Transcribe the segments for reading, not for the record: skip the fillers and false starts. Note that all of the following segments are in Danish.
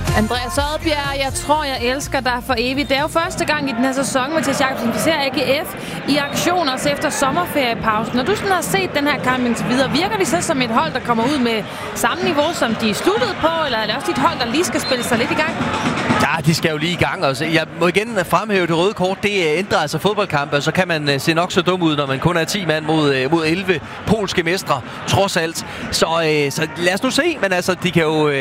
Andreas Odbjerg, jeg tror, jeg elsker dig for evigt. Det er jo første gang i den her sæson, Mathias Jakobsen, vi ser AGF i aktion også efter sommerferiepausen. Når du sådan har set den her kamp indtil videre, virker de så som et hold, der kommer ud med samme niveau, som de sluttede på, eller er det også et hold, der lige skal spille sig lidt i gang? Ja, de skal jo lige i gang. Altså, jeg må igen fremhæve det røde kort. Det ændrer altså fodboldkampe, så kan man se nok så dum ud, når man kun er 10 mand mod 11 polske mestre, trods alt. Så lad os nu se, men altså, det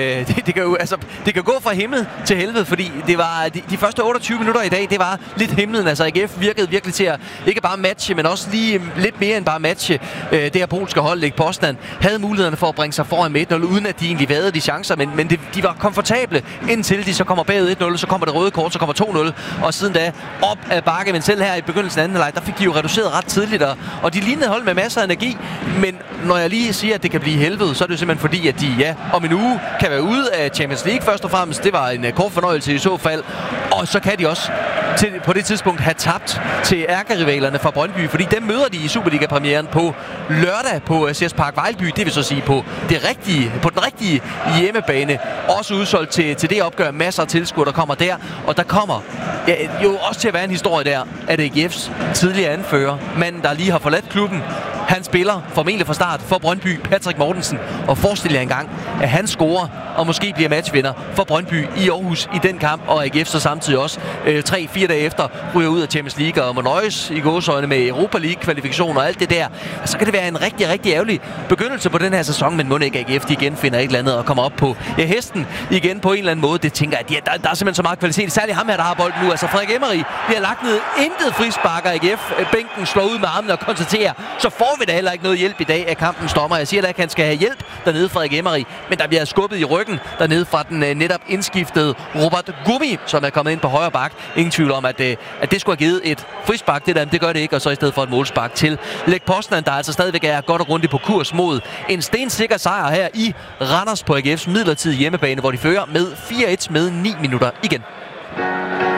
kan gå fra himmel til helvede, fordi det var de første 28 minutter i dag, det var lidt himlen. Altså, AGF virkede virkelig til at ikke bare matche, men også lige lidt mere end bare matche det her polske hold. Lech Poznan havde mulighederne for at bringe sig foran med 1-0, uden at de egentlig vagede de chancer, men de var komfortable, indtil de så kommer bagud 1-0, så kommer det røde kort, så kommer 2-0, og siden da op ad bakke, men selv her i begyndelsen af anden halvleg, der fik de jo reduceret ret tidligt, og de lignede hold med masser af energi, men når jeg lige siger, at det kan blive helvede, så er det jo simpelthen fordi, at de om en uge kan være ude af Champions League først og fremmest. Det var en kort fornøjelse i så fald, og så kan de også på det tidspunkt have tabt til ærkerivalerne fra Brøndby, fordi dem møder de i Superliga-premieren på lørdag på CS Park Vejlby, det vil så sige på den rigtige hjemmebane, også udsolgt til det opgør, masser af tilskuere, der kommer der, og der kommer jo også til at være en historie der, at AGF's tidligere anfører, manden der lige har forladt klubben, han spiller formentlig fra start for Brøndby, Patrick Mortensen, og forestil jer engang, at han scorer og måske bliver matchvinder for Brøndby i Aarhus i den kamp, og AGF så samtidig også 3-4 dage efter ryger ud af Champions League og må nøjes i gåseøjne med Europa League-kvalifikationer og alt det der. Så kan det være en rigtig, rigtig ærgerlig begyndelse på den her sæson, men må ikke AGF de igen finder et eller andet og kommer op på hesten igen på en eller anden måde. Det tænker jeg, at der er simpelthen så meget kvalitet. Særligt ham her, der har bolden nu. Altså Frederik Emery bliver lagt ned, intet frisparker. AGF-bænken slår ud med armene og konstaterer, så får vi da heller ikke noget hjælp i dag af kampens dommer. Jeg siger da ikke, at han skal have hjælp dernede, Frederik Emery, men der bliver skubbet i ryggen dernede fra den netop indskiftede Robert Gummi, som er kommet ind på højre bak. Ingen tvivl om, at det skulle have givet et frispark. Det gør det ikke, og så i stedet for et målspark til Lech Poznan, der altså stadigvæk er godt og grundigt på kurs mod en stensikker sejr her i Randers på AGF's midlertidige hjemmebane, hvor de fører med 4-1 med 9 minutter igen.